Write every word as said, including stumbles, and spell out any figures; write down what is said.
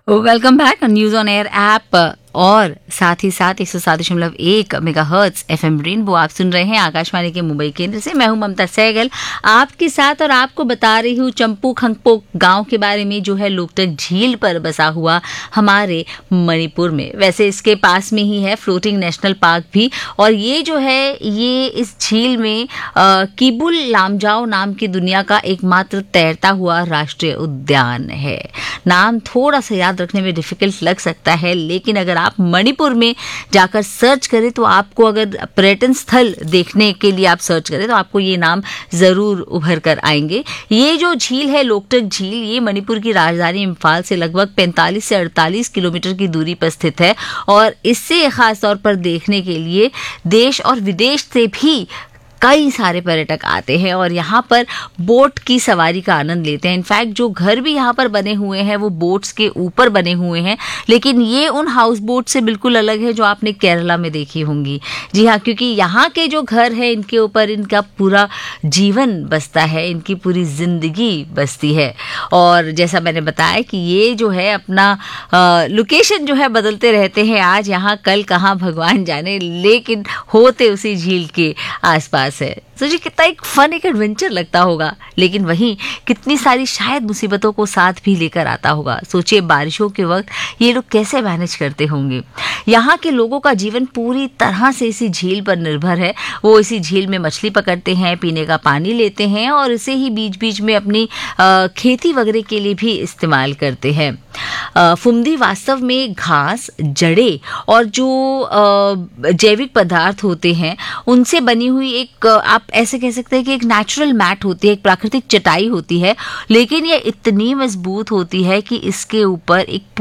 Welcome back news on air app और साथ ही साथ एक सौ सात दशमलव एक मेगाहर्ट्ज एफएम रेनबो आप सुन रहे हैं आकाशवाणी के मुंबई केंद्र से। मैं हूं ममता सहगल आपके साथ और आपको बता रही हूं चंपू खंगपो गांव के बारे में, जो है लोकटक झील पर बसा हुआ हमारे मणिपुर में। वैसे इसके पास में ही है फ्लोटिंग नेशनल पार्क भी, और ये जो है ये इस झील में आ, किबुल लामजाओ नाम की दुनिया का एकमात्र तैरता हुआ राष्ट्रीय उद्यान है। नाम थोड़ा सा याद रखने में डिफिकल्ट लग सकता है, लेकिन अगर आप मणिपुर में जाकर सर्च करें तो आपको, अगर पर्यटन स्थल देखने के लिए आप सर्च करें तो आपको ये नाम जरूर उभर कर आएंगे। ये जो झील है लोकटक झील, ये मणिपुर की राजधानी इम्फाल से लगभग पैंतालीस से अड़तालीस किलोमीटर की दूरी पर स्थित है, और इससे खास तौर पर देखने के लिए देश और विदेश से भी कई सारे पर्यटक आते हैं और यहाँ पर बोट की सवारी का आनंद लेते हैं। इनफैक्ट जो घर भी यहाँ पर बने हुए हैं वो बोट्स के ऊपर बने हुए हैं, लेकिन ये उन हाउस बोट से बिल्कुल अलग है जो आपने केरला में देखी होंगी। जी हाँ, क्योंकि यहाँ के जो घर है इनके ऊपर इनका पूरा जीवन बसता है, इनकी पूरी जिंदगी बसती है। और जैसा मैंने बताया कि ये जो है अपना लोकेशन जो है बदलते रहते हैं, आज यहाँ कल कहाँ भगवान जाने, लेकिन होते उसी झील के आसपास है। सोचिए कितना एक फन, एक एडवेंचर लगता होगा, लेकिन वहीं कितनी सारी शायद मुसीबतों को साथ भी लेकर आता होगा। सोचिए बारिशों के वक्त ये लोग कैसे मैनेज करते होंगे। यहाँ के लोगों का जीवन पूरी तरह से इसी झील पर निर्भर है। वो इसी झील में मछली पकड़ते हैं, पीने का पानी लेते हैं और इसे ही बीच बीच में अपनी आ, खेती वगैरह के लिए भी इस्तेमाल करते हैं। फुमदी वास्तव में घास, जड़े और जो जैविक पदार्थ होते हैं उनसे बनी हुई एक, आप ऐसे कह सकते हैं कि एक नेचुरल मैट होती है, एक प्राकृतिक चटाई होती है, लेकिन ये इतनी मजबूत होती है कि इसके ऊपर एक